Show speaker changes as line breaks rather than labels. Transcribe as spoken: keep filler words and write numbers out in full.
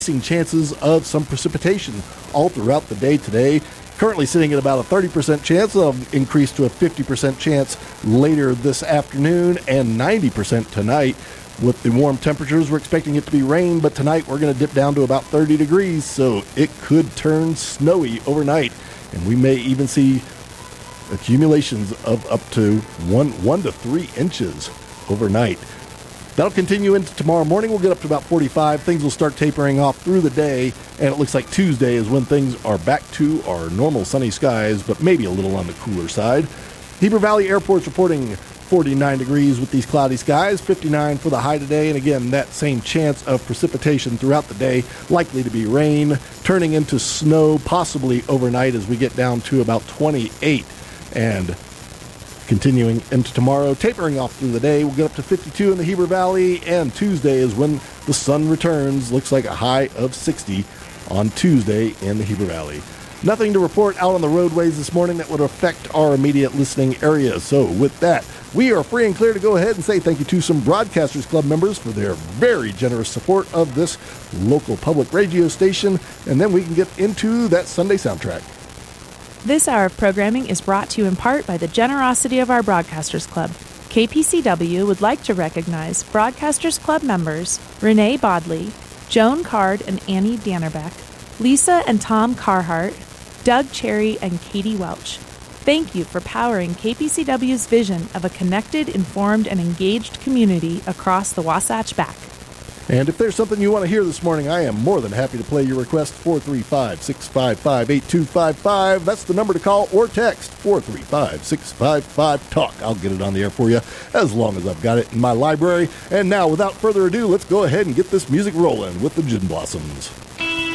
chances of some precipitation all throughout the day today. Currently sitting at about a thirty percent chance. That'll increase to a fifty percent chance later this afternoon and ninety percent tonight. With the warm temperatures, we're expecting it to be rain, but tonight we're going to dip down to about thirty degrees, so it could turn snowy overnight. And we may even see accumulations of up to one, one to three inches overnight. That'll continue into tomorrow morning. We'll get up to about forty-five. Things will start tapering off through the day, and it looks like Tuesday is when things are back to our normal sunny skies, but maybe a little on the cooler side. Heber Valley Airport's reporting forty-nine degrees with these cloudy skies, fifty-nine for the high today, and again, that same chance of precipitation throughout the day, likely to be rain, turning into snow possibly overnight as we get down to about twenty-eight. And continuing into tomorrow, tapering off through the day, we'll get up to fifty-two in the Heber Valley, and Tuesday is when the sun returns. Looks like a high of sixty on Tuesday in the Heber Valley. Nothing to report out on the roadways this morning that would affect our immediate listening area. So with that, we are free and clear to go ahead and say thank you to some Broadcasters Club members for their very generous support of this local public radio station, and then we can get into that Sunday soundtrack.
This hour of programming is brought to you in part by the generosity of our Broadcasters Club. K P C W would like to recognize Broadcasters Club members Renee Bodley, Joan Card and Annie Dannerbeck, Lisa and Tom Carhart, Doug Cherry and Katie Welch. Thank you for powering K P C W's vision of a connected, informed, and engaged community across the Wasatch Back.
And if there's something you want to hear this morning, I am more than happy to play your request. Four three five, six five five, eight two five five. That's the number to call or text. four three five, six five five, talk. I'll get it on the air for you as long as I've got it in my library. And now, without further ado, let's go ahead and get this music rolling with the Gin Blossoms.